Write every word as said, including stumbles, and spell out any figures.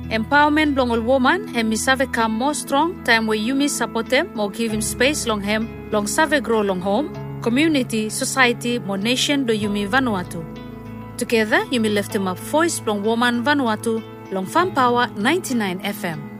Empowerment long all woman and mi save come more strong time where you mi support them or give him space long him long save grow long home, community, society, more nation do you mi Vanuatu. Together you mi lift him up voice long woman Vanuatu long Fan Power ninety-nine F M.